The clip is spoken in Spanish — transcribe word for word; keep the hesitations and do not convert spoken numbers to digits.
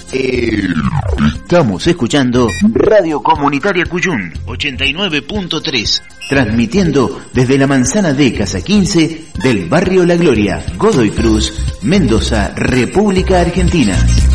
Eh, estamos escuchando Radio Comunitaria Cuyún ochenta y nueve punto tres, transmitiendo desde la manzana de Casa quince del barrio La Gloria, Godoy Cruz, Mendoza, República Argentina.